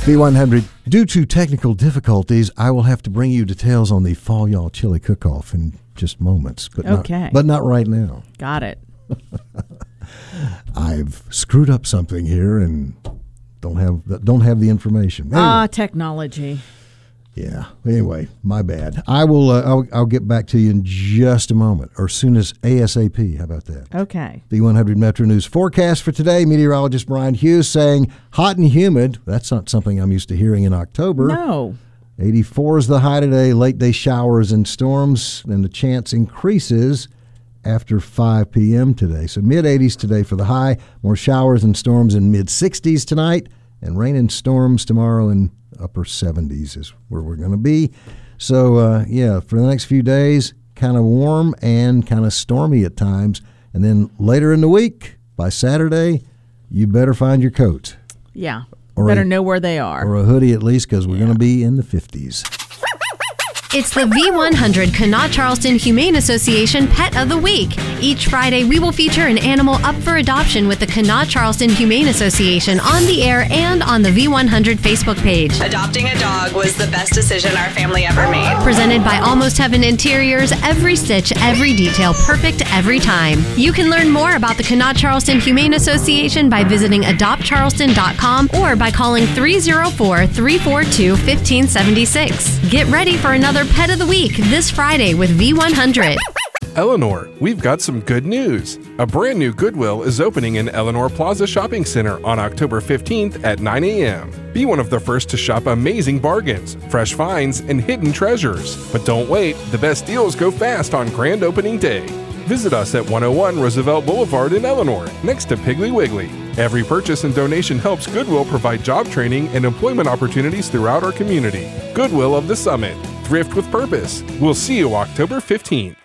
V100, due to technical difficulties, I will have to bring you details on the Fall Y'all Chili Cook-Off in just moments. But not right now. Got it. I've screwed up something here and don't have the information. Anyway. Technology. Yeah. Anyway, my bad. I will. I'll get back to you in just a moment, or soon as ASAP. How about that? Okay. V100 Metro News forecast for today. Meteorologist Brian Hughes saying hot and humid. That's not something I'm used to hearing in October. No. 84 is the high today. Late day showers and storms, and the chance increases after 5 p.m. today. So mid-80s today for the high. More showers and storms in mid-60s tonight, and rain and storms tomorrow in upper 70s is where we're going to be. So, for the next few days, kind of warm and kind of stormy at times. And then later in the week, by Saturday, you better find your coat. Yeah, better know where they are. Or a hoodie at least, because we're going to be in the 50s. It's the V100 Kanawha Charleston Humane Association Pet of the Week. Each Friday, we will feature an animal up for adoption with the Kanawha Charleston Humane Association on the air and on the V100 Facebook page. Adopting a dog was the best decision our family ever made. Presented by Almost Heaven Interiors, every stitch, every detail, perfect every time. You can learn more about the Kanawha Charleston Humane Association by visiting adoptcharleston.com or by calling 304-342-1576. Get ready for another Pet of the Week this Friday with V100. Eleanor, we've got some good news. A brand new Goodwill is opening in Eleanor Plaza Shopping Center on October 15th at 9 a.m. Be one of the first to shop amazing bargains, fresh finds, and hidden treasures. But don't wait, the best deals go fast on grand opening day. Visit us at 101 Roosevelt Boulevard in Eleanor, next to Piggly Wiggly. Every purchase and donation helps Goodwill provide job training and employment opportunities throughout our community. Goodwill of the Summit. Thrift with purpose. We'll see you October 15th.